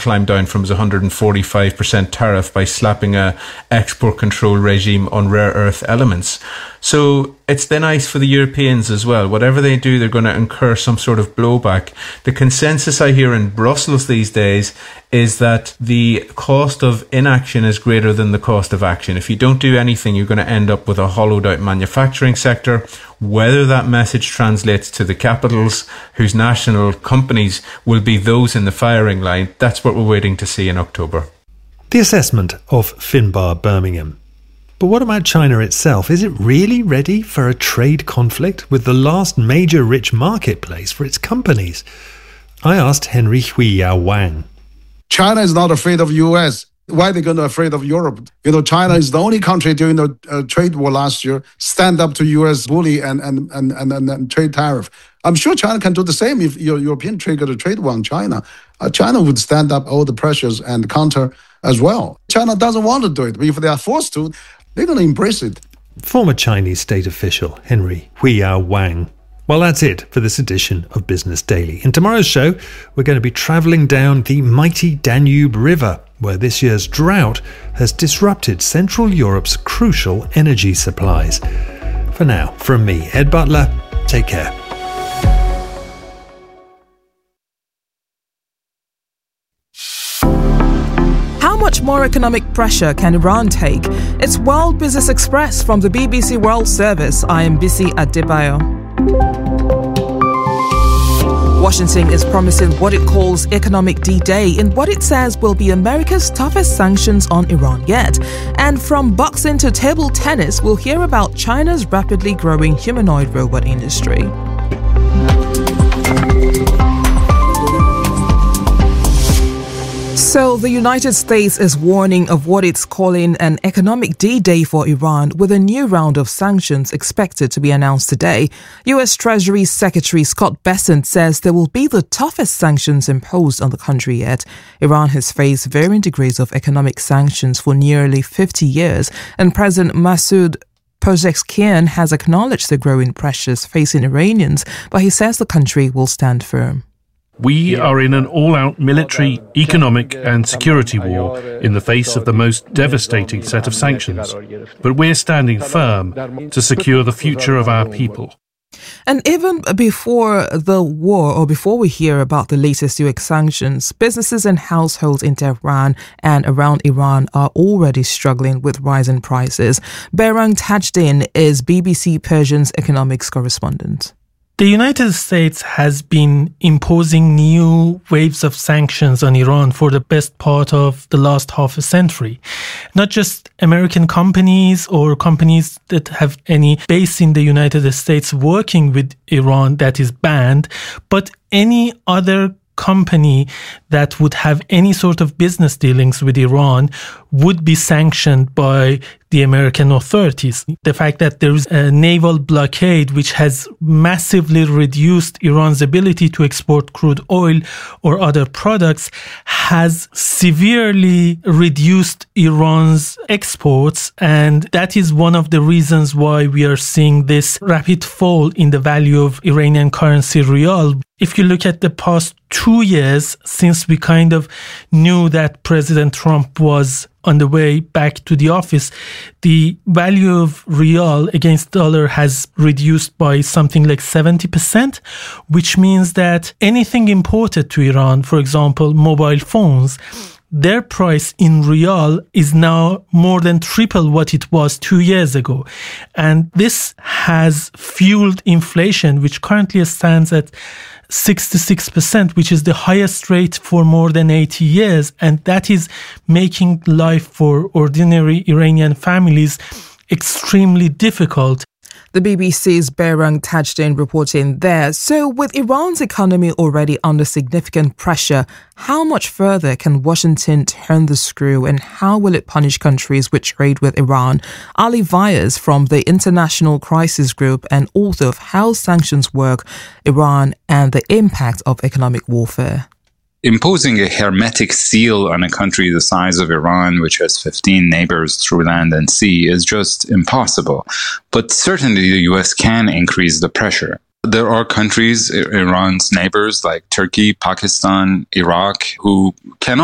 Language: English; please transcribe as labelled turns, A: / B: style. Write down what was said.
A: climb down from his 145% tariff by slapping a export control regime on rare earth elements. So it's then nice for the Europeans as well. Whatever they do, they're going to incur some sort of blowback. The consensus I hear in Brussels these days is that the cost of inaction is greater than the cost of action. If you don't do anything, you're going to end up with a hollowed out manufacturing sector. Whether that message translates to the capitals, whose national companies will be those in the firing line, that's what we're waiting to see in October.
B: The assessment of Finbar Birmingham. But what about China itself? Is it really ready for a trade conflict with the last major rich marketplace for its companies? I asked Henry Huiyao Wang.
C: China is not afraid of US. Why are they going to be afraid of Europe? China is the only country during the trade war last year stand up to US bully and trade tariff. I'm sure China can do the same if European triggered a trade war on China. China would stand up all the pressures and counter as well. China doesn't want to do it, but if they are forced to, they're going to embrace it.
B: Former Chinese state official Henry Huiyao Wang. Well, that's it for this edition of Business Daily. In tomorrow's show, we're going to be travelling down the mighty Danube River, where this year's drought has disrupted Central Europe's crucial energy supplies. For now, from me, Ed Butler, take care.
D: How much more economic pressure can Iran take? It's World Business Express from the BBC World Service. I am Bisi Adebayo. Washington is promising what it calls Economic D-Day in what it says will be America's toughest sanctions on Iran yet. And from boxing to table tennis, we'll hear about China's rapidly growing humanoid robot industry. So the United States is warning of what it's calling an economic D-Day for Iran, with a new round of sanctions expected to be announced today. U.S. Treasury Secretary Scott Bessent says there will be the toughest sanctions imposed on the country yet. Iran has faced varying degrees of economic sanctions for nearly 50 years, and President Masoud Pezeshkian has acknowledged the growing pressures facing Iranians, but he says the country will stand firm.
E: We are in an all-out military, economic and security war in the face of the most devastating set of sanctions. But we're standing firm to secure the future of our people.
D: And even before the war, or before we hear about the latest US sanctions, businesses and households in Tehran and around Iran are already struggling with rising prices. Behrang Tajdin is BBC Persian's economics correspondent.
F: The United States has been imposing new waves of sanctions on Iran for the best part of the last half a century. Not just American companies or companies that have any base in the United States working with Iran that is banned, but any other company that would have any sort of business dealings with Iran would be sanctioned by the American authorities. The fact that there is a naval blockade which has massively reduced Iran's ability to export crude oil or other products has severely reduced Iran's exports, and that is one of the reasons why we are seeing this rapid fall in the value of Iranian currency rial. If you look at the past 2 years since we kind of knew that President Trump was on the way back to the office, the value of rial against dollar has reduced by something like 70%, which means that anything imported to Iran, for example, mobile phones, their price in rial is now more than triple what it was 2 years ago. And this has fueled inflation, which currently stands at 66%, which is the highest rate for more than 80 years. And that is making life for ordinary Iranian families extremely difficult.
D: The BBC's Behrang Tajdin reporting there. So with Iran's economy already under significant pressure, how much further can Washington turn the screw, and how will it punish countries which trade with Iran? Ali Vyas from the International Crisis Group and author of How Sanctions Work, Iran and the Impact of Economic Warfare.
G: Imposing a hermetic seal on a country the size of Iran, which has 15 neighbors through land and sea, is just impossible. But certainly the US can increase the pressure. There are countries, Iran's neighbors like Turkey, Pakistan, Iraq, who cannot